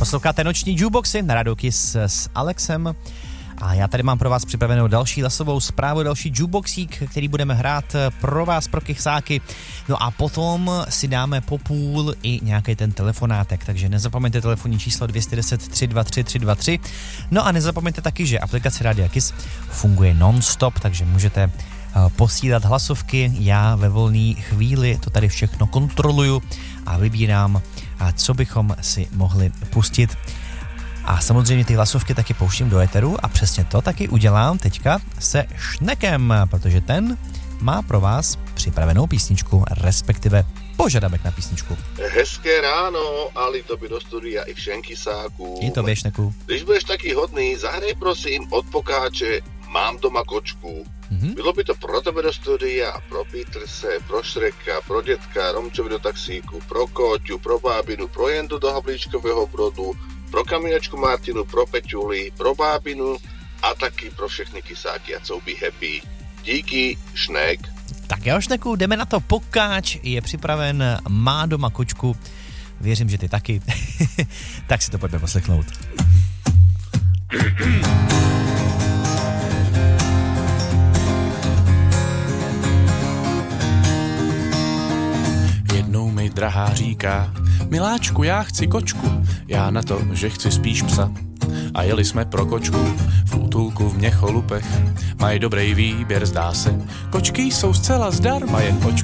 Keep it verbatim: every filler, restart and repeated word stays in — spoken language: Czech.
Posloucháte noční jukeboxy na Radio Kiss s Alexem. A já tady mám pro vás připravenou další hlasovou zprávu, další jukeboxík, který budeme hrát pro vás, pro kychsáky. No a potom si dáme po půl i nějaký ten telefonátek, takže nezapomeňte telefonní číslo dvě jedna deset, tři dva tři, tři dva tři. No a nezapomeňte taky, že aplikace Radia Kiss funguje non-stop, takže můžete posílat hlasovky. Já ve volné chvíli to tady všechno kontroluju a vybírám, co bychom si mohli pustit. A samozřejmě ty hlasovky taky pouštím do éteru a přesně to taky udělám teďka se Šnekem, protože ten má pro vás připravenou písničku, respektive požadavek na písničku. Hezké ráno, Ali, to by do studia i všem kysákům. I to běž, Šneku. Když budeš taký hodný, zahrej prosím od Pokáče Mám doma kočku. Mm-hmm. Bylo by to pro tebe do studia, pro Peterse, pro Šreka, pro dětka, Romčovi do taxíku, pro Kóťu, pro Bábinu, pro Jendu do Havlíčkového Brodu, pro Kamínačku Martinu, pro Peťuli, pro Bábinu a taky pro všechny kysáky a co by happy. Díky, Šnek. Tak jo, Šneku, jdeme na to. Pokáč je připraven, má doma kočku. Věřím, že ty taky. Tak si to pojďme poslechnout. Jednou mi drahá říká: miláčku, já chci kočku. Já na to, že chci spíš psa. A jeli jsme pro kočku v útulku v Měcholupech. Mají dobrý výběr, zdá se. Kočky jsou zcela zdarma, jen očku